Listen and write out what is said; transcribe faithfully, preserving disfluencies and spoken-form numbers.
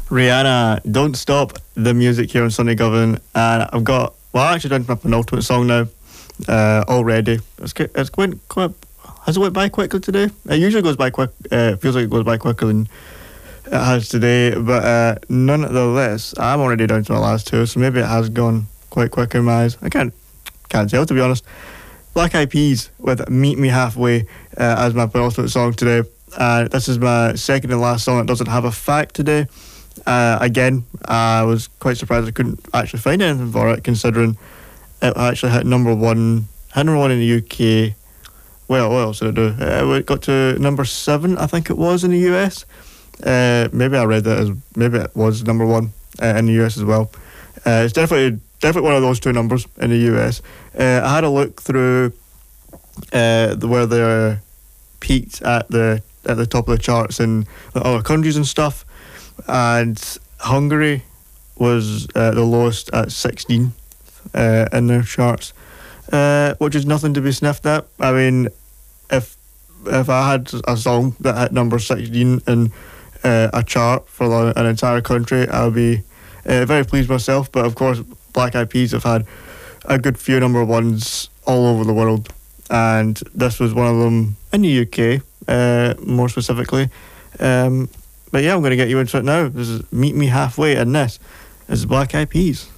Rihanna, Don't Stop the Music here on Sunday Govan. And I've got, well, I'm actually down to my penultimate song now uh, already. It's, it's going quite, has it went by quickly today? It usually goes by quick, uh, it feels like it goes by quicker than it has today. But uh, nonetheless, I'm already down to my last two, so maybe it has gone quite quick in my eyes. I can't, can't tell, to be honest. Black Eyed Peas with Meet Me Halfway uh, as my penultimate song today. Uh, this is my second and last song that doesn't have a fact today. Uh, again, I was quite surprised I couldn't actually find anything for it, considering it actually hit number one, hit number one in the U K. Well, what else did it do? Uh, it got to number seven, I think it was, in the U S. Uh, maybe I read that as maybe it was number one uh, in the U S as well. Uh, it's definitely definitely one of those two numbers in the U S. Uh, I had a look through uh, the, where they peaked at the at the top of the charts in the other countries and stuff, and Hungary was uh, the lowest at sixteen uh, in their charts, uh, which is nothing to be sniffed at. I mean, if if I had a song that hit number sixteen in uh, a chart for the, an entire country, I would be uh, very pleased myself. But of course, Black Eyed Peas have had a good few number ones all over the world, and this was one of them in the U K, uh, more specifically. Um, but yeah, I'm going to get you into it now. This is Meet Me Halfway, and this is Black Eyed Peas.